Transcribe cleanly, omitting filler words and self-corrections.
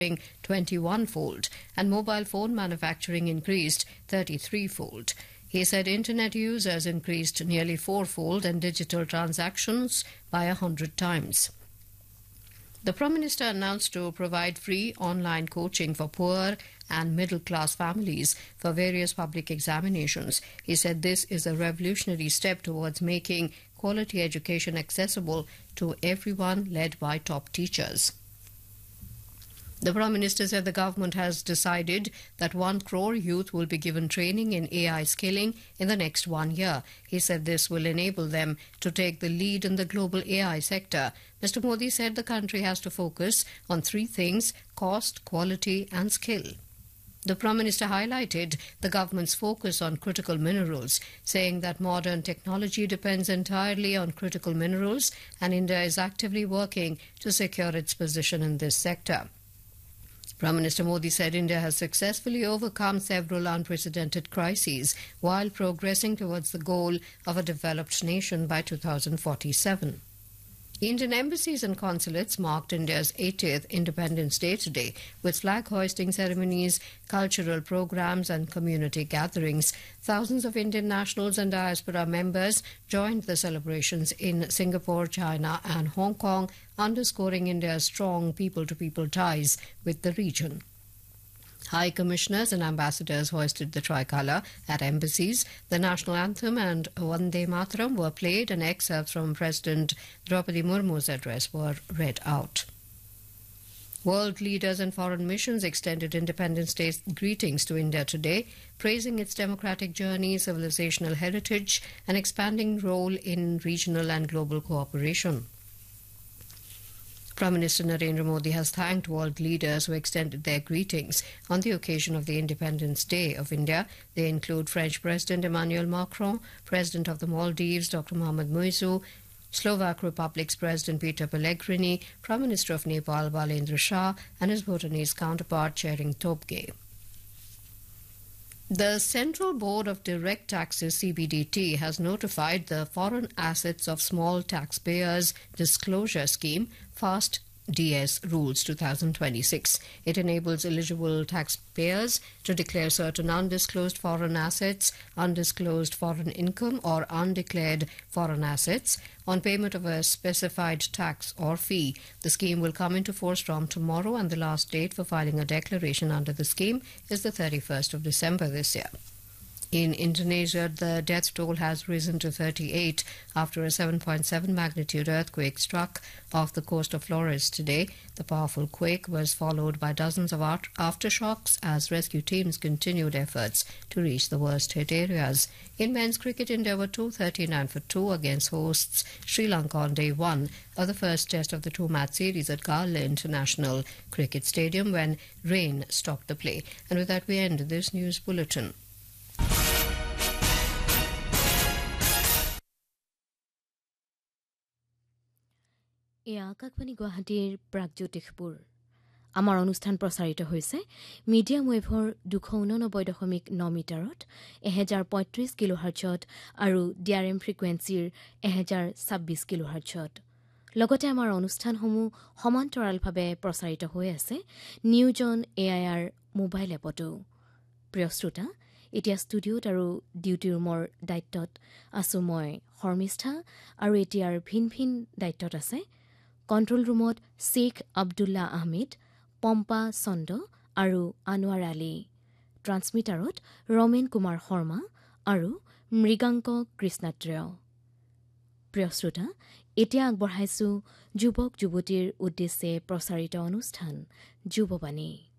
21-fold, and mobile phone manufacturing increased 33-fold. He said internet users increased nearly 4-fold and digital transactions by 100 times. The Prime Minister announced to provide free online coaching for poor and middle-class families for various public examinations. He said this is a revolutionary step towards making quality education accessible to everyone, led by top teachers. The Prime Minister said the government has decided that 1 crore youth will be given training in AI skilling in the next 1 year. He said this will enable them to take the lead in the global AI sector. Mr. Modi said the country has to focus on 3 things: cost, quality and skill. The Prime Minister highlighted the government's focus on critical minerals, saying that modern technology depends entirely on critical minerals and India is actively working to secure its position in this sector. Prime Minister Modi said India has successfully overcome several unprecedented crises while progressing towards the goal of a developed nation by 2047. Indian embassies and consulates marked India's 80th Independence Day today with flag hoisting ceremonies, cultural programs and community gatherings. Thousands of Indian nationals and diaspora members joined the celebrations in Singapore, China and Hong Kong, underscoring India's strong people-to-people ties with the region. High commissioners and ambassadors hoisted the tricolour at embassies. The national anthem and Vande Mataram were played and excerpts from President Draupadi Murmu's address were read out. World leaders and foreign missions extended Independence Day greetings to India today, praising its democratic journey, civilizational heritage and expanding role in regional and global cooperation. Prime Minister Narendra Modi has thanked world leaders who extended their greetings on the occasion of the Independence Day of India. They include French President Emmanuel Macron, President of the Maldives Dr. Mohamed Muizzu, Slovak Republic's President Peter Pellegrini, Prime Minister of Nepal Balendra Shah and his Bhutanese counterpart Tshering Tobgay. The Central Board of Direct Taxes (CBDT) has notified the Foreign Assets of Small Taxpayers Disclosure Scheme (FAST DS Rules 2026. It enables eligible taxpayers to declare certain undisclosed foreign assets, undisclosed foreign income or undeclared foreign assets on payment of a specified tax or fee. The scheme will come into force from tomorrow and the last date for filing a declaration under the scheme is the 31st of December this year. In Indonesia, the death toll has risen to 38 after a 7.7 magnitude earthquake struck off the coast of Flores today. The powerful quake was followed by dozens of aftershocks as rescue teams continued efforts to reach the worst hit areas. In men's cricket, India were 239 for 2 against hosts Sri Lanka on day 1 of the first test of the 2-match series at Gala International Cricket Stadium when rain stopped the play. And with that, we end this news bulletin. এয়া আকাশবাণী গুৱাহাটীৰ প্ৰাগজ্যোতিষপুৰ আমাৰ অনুষ্ঠান প্ৰচাৰিত হৈছে medium ৱেভৰ 289.9 মিটাৰত 1035 কিলোহাৰ্টজত আৰু DRM ফ্ৰিকুৱেন্সিৰ 1026 কিলোহাৰ্টজত লগতে আমাৰ অনুষ্ঠানসমূহ সমান্তৰালভাৱে প্ৰচাৰিত হৈ আছে নিউজ অন এআইআৰ মোবাইল এপতো প্ৰিয় শ্ৰোতা এতিয়া ষ্টুডিঅ'ত আৰু ডিউটি ৰুমৰ দায়িত্বত আছো মই শৰ্মিষ্ঠা আৰু এতিয়াৰ ভিন ভিন দায়িত্বত আছে কণ্ট্ৰোল ৰুমত শেখ আব্দুল্লাহ আহমেদ পম্পা চন্দ আৰু আনোৱাৰ আলী ট্ৰান্সমিটাৰত ৰমেন কুমাৰ শৰ্মা আৰু মৃগাংক কৃষ্ণাত্ৰেয় প্ৰিয় শ্ৰোতা এতিয়া আগবঢ়াইছো যুৱক যুৱতীৰ উদ্দেশ্যে প্ৰচাৰিত অনুষ্ঠান যুৱবাণী